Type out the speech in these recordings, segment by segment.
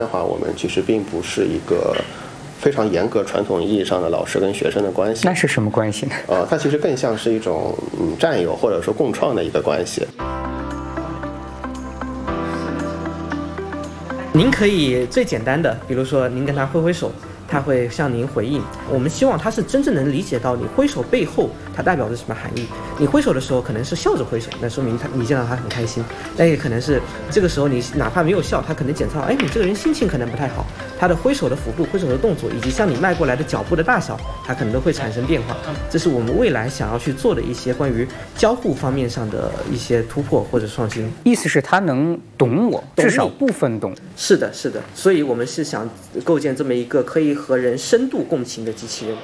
的话，我们其实并不是一个非常严格传统意义上的老师跟学生的关系。 那是什么关系呢？ 它其实更像是一种战友或者说共创的一个关系。 您可以最简单的，比如说您跟他挥挥手，他会向您回应。我们希望他是真正能理解到你挥手背后它代表着什么含义。你挥手的时候可能是笑着挥手，那说明你见到他很开心。但也可能是这个时候你哪怕没有笑，他可能检测到，你这个人心情可能不太好。他的挥手的幅度、挥手的动作，以及向你迈过来的脚步的大小，他可能都会产生变化。这是我们未来想要去做的一些关于交互方面上的一些突破或者创新。 意思是他能懂我，至少部分懂。 是的，是的。所以我们是想构建这么一个可以和人深度共情的机器人。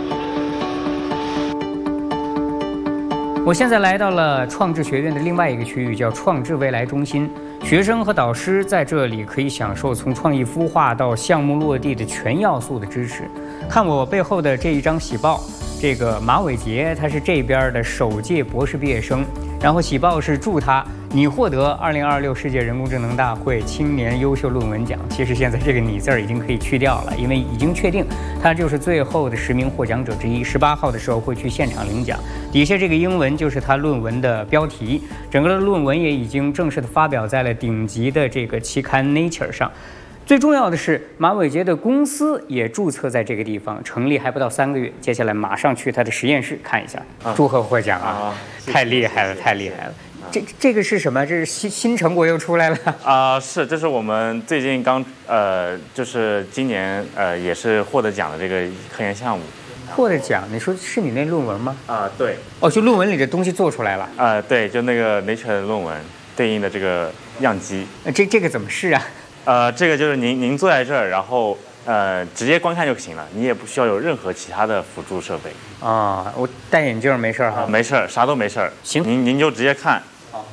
我现在来到了创智学院的另外一个区域，叫创智未来中心。学生和导师在这里可以享受从创意孵化到项目落地的全要素的支持。看我背后的这一张喜报，这个马伟杰他是这边的首届博士毕业生，然后喜报是祝他你获得2026世界人工智能大会青年优秀论文奖。其实现在这个你字儿已经可以去掉了，因为已经确定他就是最后的10名获奖者之一。18号的时候会去现场领奖，底下这个英文就是他论文的标题。整个的论文也已经正式的发表在了顶级的这个期刊 Nature 上。最重要的是，马伟杰的公司也注册在这个地方，成立还不到3个月。接下来马上去他的实验室看一下。祝贺获奖啊！太厉害了，太厉害了！这个是什么？这是新成果又出来了是，这是我们最近刚就是今年也是获得奖的这个科研项目。 获得奖？你说是你那论文吗？ 对。 哦，就论文里的东西做出来了。 对，就那个 Nature 的论文对应的这个样机。 这个怎么试啊？ 这个就是您坐在这儿，然后直接观看就行了，你也不需要有任何其他的辅助设备。 我戴眼镜没事哈？ 没事，啥都没事。 行， 您就直接看。 好。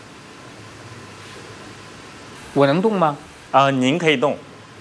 我能动吗？ 您可以动。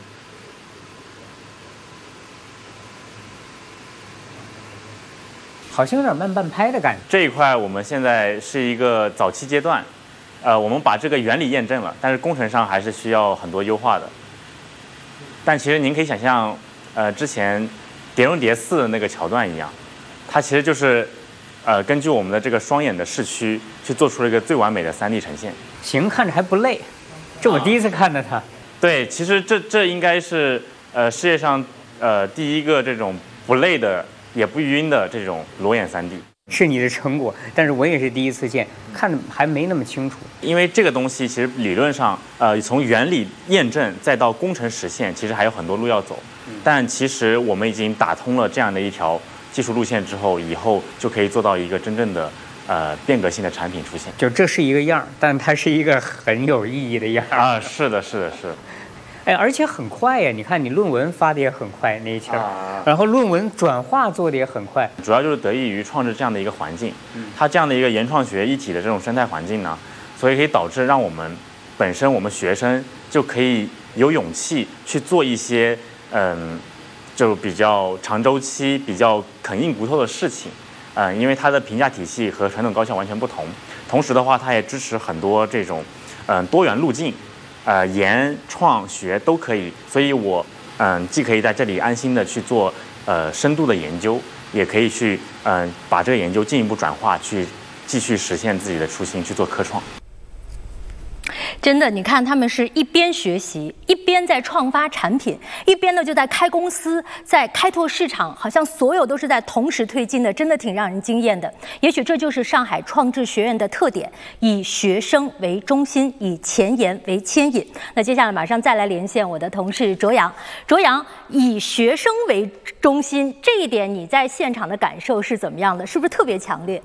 好像有点慢半拍的感觉。 这一块我们现在是一个早期阶段，我们把这个原理验证了，但是工程上还是需要很多优化的。但其实您可以想象，之前《碟中谍4》的那个桥段一样，它其实就是根据我们的这个双眼的视区去做出了一个最完美的3D 呈现。 行，看着还不累，这我第一次看到它。 对，其实这应该是世界上第一个这种不累的也不晕的这种裸眼3D。 是你的成果，但是我也是第一次见，看的还没那么清楚。 因为这个东西其实理论上，从原理验证再到工程实现，其实还有很多路要走。但其实我们已经打通了这样的一条技术路线之后，以后就可以做到一个真正的变革性的产品出现。 就这是一个样，但它是一个很有意义的样是的，是的，是的。 而且很快呀！你看，你论文发的也很快那一期，然后论文转化做的也很快， 主要就是得益于创智这样的一个环境，它这样的一个研创学一体的这种生态环境呢，所以可以导致让我们本身我们学生就可以有勇气去做一些就比较长周期、比较啃硬骨头的事情，因为它的评价体系和传统高校完全不同，同时的话，它也支持很多这种多元路径。研创学都可以，所以我既可以在这里安心的去做深度的研究，也可以去把这个研究进一步转化，去继续实现自己的初心，去做科创。 真的，你看他们是一边学习，一边在创发产品，一边呢就在开公司，在开拓市场，好像所有都是在同时推进的，真的挺让人惊艳的。也许这就是上海创智学院的特点，以学生为中心，以前沿为牵引。那接下来马上再来连线我的同事卓阳。卓阳，以学生为中心这一点，你在现场的感受是怎么样的？是不是特别强烈？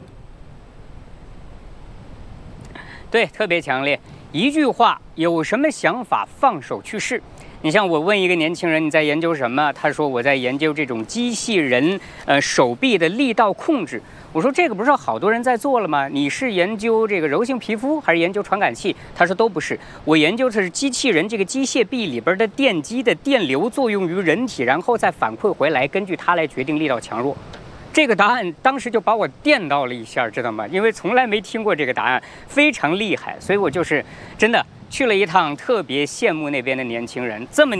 对，特别强烈。一句话，有什么想法放手去试。你像我问一个年轻人，你在研究什么？他说我在研究这种机器人手臂的力道控制。我说这个不是好多人在做了吗？你是研究这个柔性皮肤还是研究传感器？他说都不是，我研究的是机器人这个机械臂里边的电机的电流作用于人体，然后再反馈回来，根据它来决定力道强弱。这个答案当时就把我电到了一下，知道吗？因为从来没听过这个答案，非常厉害，所以我就是真的去了一趟，特别羡慕那边的年轻人，这么